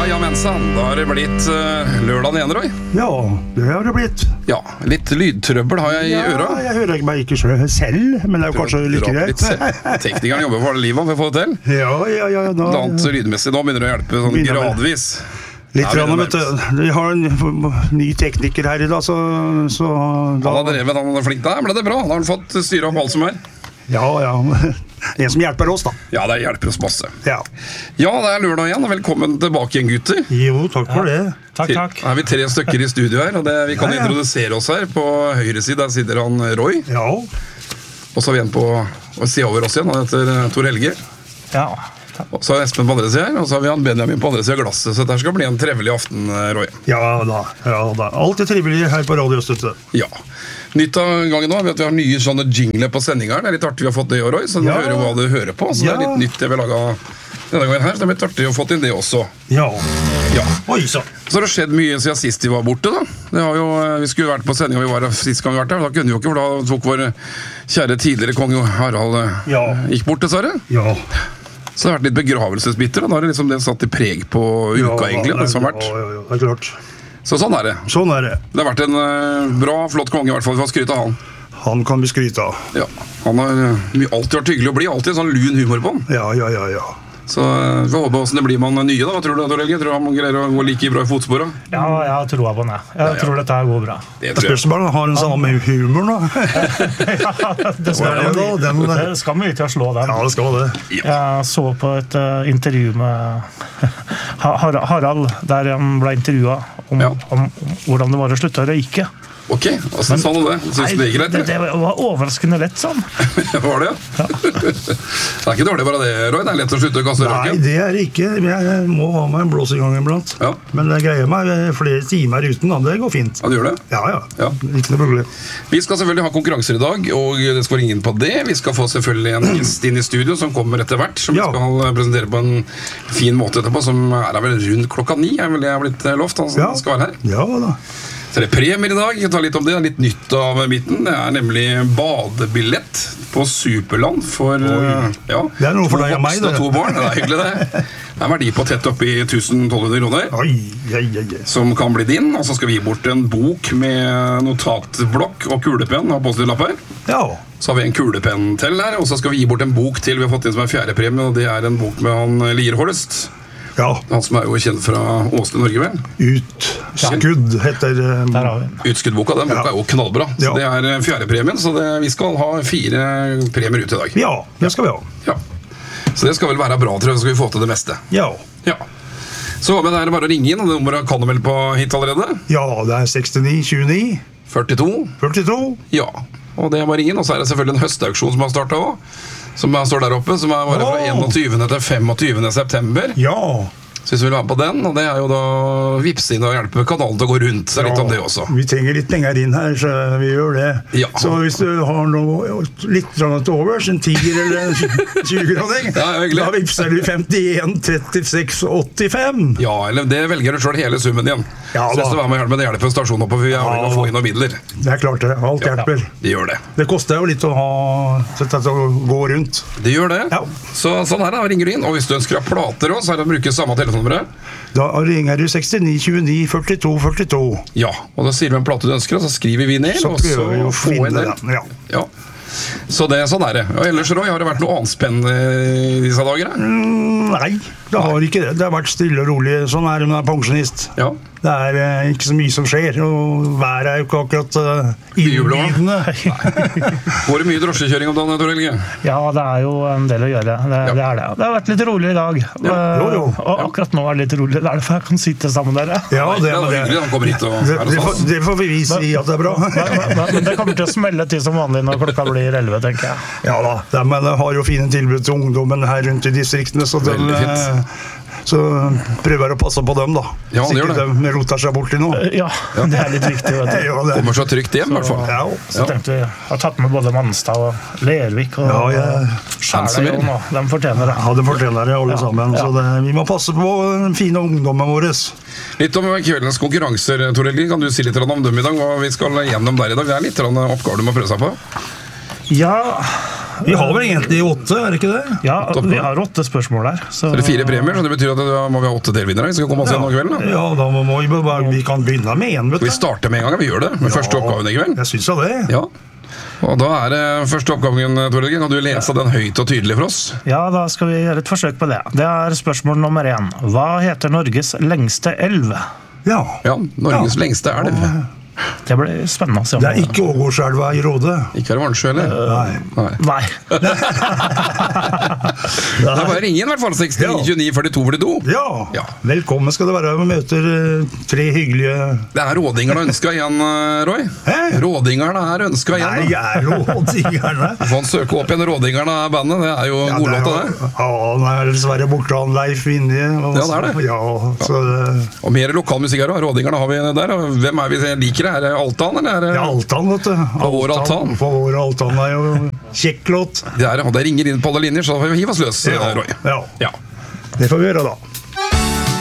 Jamensan, da har det blitt lørdag igjen, Roy. Ja, det har det blitt. Ja, litt lydtrøbbel har jeg i øra. Ja, jeg hører meg ikke selv, men det er jo kanskje like greit. Teknikeren jobber for livet for å få det til. Ja. Blant annet lydmessig nå begynner det å hjelpe sånn gradvis. Litt grann, vet du. Vi har en ny tekniker her i dag, så da... Han har drevet, han er flink der, ble det bra. Da har han fått styre opp alt som er. Ja. En som hjelper oss, da. Ja, det hjelper oss masse. Ja, det er lørdag igjen, og velkommen tilbake igjen, gutter. Jo, takk for det. Takk. Her er vi 3 stykker i studio her, og vi kan introdusere oss her. På høyre side, der sitter han Roy. Ja. Og så har vi en på siden over oss igjen, han heter Tor Helge. Ja. Og så har Espen på andre siden her, og så har vi han Benjamin på andre siden av glasset. Så dette skal bli en trevelig aften, Roy. Ja da. Alt er trivelig her på Radio Støtte. Ja. Nytt av gangen nå, vi har nye sånne jingler på sendingen her. Det er litt artig vi har fått det i år, Roy, så du hører jo hva du hører på. Så det er litt nytt jeg vil lage denne gangen her. Det er litt artig å få inn det også. Ja. Oi, så har det skjedd mye siden sist vi var borte, da. Vi skulle jo vært på sendingen vi var sist gang vi var der, da kunne vi jo ikke, for da tok vår kjære tidligere kong Harald gikk bort, dessverre. Ja. Så det har vært litt begravelsesbitter, og da har det liksom det satt i preg på uka, egentlig, det som har vært. Ja, det er klart. Så sånn er det. Sånn er det. Det har vært en bra, flott konge, i hvert fall, vi får skryte av han. Han kan vi skryte av. Ja, han har alltid vært hyggelig å bli, alltid sånn lun humor på han. Ja. Så vi får håpe hvordan det blir med han nye, da. Hva tror du, Tor Helge? Tror du han greier å gå like bra i fotsporet? Ja, jeg tror på det. Jeg tror dette går bra. Det tror jeg. Spørsmålet har en samme humor, da. Det skal mye til å slå dem. Ja, det skal det. Jeg så på et intervju med Harald, der han ble intervjuet om hvordan det var å slutte å røyke. Ok, altså sånn det. Synes du det gikk rett? Det var overraskende lett, sånn. Var det, ja? Det er ikke dårlig bare det, Roy. Det er lett å slutte å kaste røyken. Nei, det er det ikke. Jeg må ha meg en blås i gang iblant. Ja. Men det greier meg flere timer uten, da. Det går fint. Ja, det gjør det? Ja. Ikke noe problem. Vi skal selvfølgelig ha konkurranser i dag, og det skal være ingen på det. Vi skal få selvfølgelig en gjest inn i studio som kommer etter hvert, som vi skal presentere på en fin måte etterpå, som er vel rundt 9:00, er vel det jeg har blitt lovt. Han skal være her. Ja da. Så det er premier i dag, jeg tar litt om det, litt nytt av midten. Det er nemlig badebillett på Superland for det er noe for deg og meg, det. 2 barn, det er hyggelig det. Det er verdi på tett opp i 1.200 kroner, som kan bli din. Og så skal vi gi bort en bok med notatblokk og kulepenn og post-it-lapper. Ja. Så har vi en kulepenn til her, og så skal vi gi bort en bok til vi har fått inn som er 4. premie, og det er en bok med han Lier Holst. Ja. Han som er jo kjent fra Åsle Norge, vel? Utskudd heter Utskuddboka, den boka er jo knallbra. Så det er 4. premien, så vi skal ha 4 premier ut i dag. Ja, det skal vi ha. Ja. Så det skal vel være bra, tror jeg, så skal vi få til det meste. Ja. Så men det er bare å ringe inn, og det nummeret kan du vel på hit allerede? Ja, det er 69 29 42. Ja, og det er bare å ringe inn, og så er det selvfølgelig en høstauksjon som har startet også. Som står der oppe, som er bare fra 21. til 25. september. Ja. Så hvis vi vil være på den, og det er jo da vipse inn og hjelpe kanalen til å gå rundt, så er litt om det også. Vi trenger litt penger inn her, så vi gjør det. Ja. Så hvis du har noe litt til overs, en 10 eller 20 kroner, da vipser du 51 36 85. Ja, eller det velger du selv hele summen igjen. Ja, så hvis du var med med det hjelper stasjonen oppe, for vi har å få inn noen midler. Det er klart det, alt hjelper. Det gjør det. Det koster jo litt å ha dette til å gå rundt. Det gjør det. Ja. Så sånn her da, ringer du inn, og hvis du ønsker å plater også, så er det å bruke samme telefon. Da ringer du 69 29 42 42. Ja, og da sier du en plate du ønsker, og så skriver vi ned, og så får vi den. Ja. Så det er sånn er det. Og ellers, Roy, har det vært noe annet spennende i disse dager? Nei, det har ikke det. Det har vært stille og rolig. Sånn er det når man er pensjonist. Ja. Det er ikke så mye som skjer, og været er jo ikke akkurat innbydende. Går det mye drosjekjøring om dagen, Tor Helge? Ja, det er jo en del å gjøre. Det er det. Det har vært litt rolig i dag. Og akkurat nå er det litt rolig. Det er derfor jeg kan sitte sammen med dere. Ja, det er hyggelig han kommer hit og er hos oss. Det får vi si at det er bra. Men det kommer til å smelle til som vanlig når klokka blir 11, tenker jeg. Ja da, men det har jo fine tilbud til ungdommen her rundt i distriktene, så så prøver å passe på dem da. Ja, det gjør det. Så ikke de roter seg bort i noe. Ja, det er litt viktig. Kommer så trygt hjem, i hvert fall. Så tenkte vi, jeg har tatt med både Manstad og Lervik og Skjærøy, og de fortjener det. Ja, de fortjener det alle sammen, så vi må passe på den fine ungdommen vår. Litt om kveldens konkurranser, Tor Helge. Kan du si litt om dem i dag? Hva vi skal gjennom der i dag? Det er litt oppgaver du må prøve seg på. Ja, Vi har vel egentlig 8, det ikke det? Ja, vi har 8 spørsmål der. Så det 4 premier, så det betyr at da må vi ha 8 delvinnere. Vi skal komme oss gjennom kvelden. Da. Ja, da må vi kan begynne med en, vet du. Vi starter med en gang, vi gjør det. Med første oppgaven i kveld. Jeg synes det. Ja. Og da det første oppgaven, Tor Jørgen. Kan du lese den høyt og tydelig for oss? Ja, da skal vi gjøre et forsøk på det. Det spørsmål nummer 1. Hva heter Norges lengste elv? Ja, Norges lengste elv. Det blir spennende å se. Det ikke Ågårdselva I Råde. Ikke Vansjø, eller? Nei. Det bare ringe i hvert fall 69-29-42. Ja, velkommen skal det være. Vi møter 3 hyggelige... Det rådingerne ønsket igjen, Roy. Rådingerne ønsket igjen. Nei, rådingerne. Få han søke opp igjen rådingerne av bandet. Det jo godlåt av det. Ja, han dessverre borte han Leif Vinje. Ja, det det. Ja, så det... Og mer lokalmusikk her, rådingerne har vi der. Og hvem vi liker? Det Altan, eller? Ja, Altan, vet du. På vår Altan. På vår Altan jo kjekklåt. Det ringer inn på alle linjer, så da får vi hive oss løs, Roy. Ja. Det får vi gjøre da.